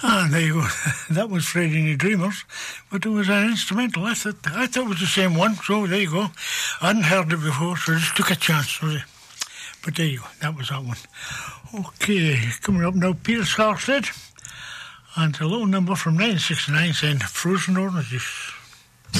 Ah, there you go. That was Freddy and the Dreamers, but it was an instrumental. I thought it was the same one, so there you go. I hadn't heard it before, so I just took a chance. But there you go, that was that one. Okay, coming up now, Peter Scarstead, and a little number from 1969 saying Frozen Oranges.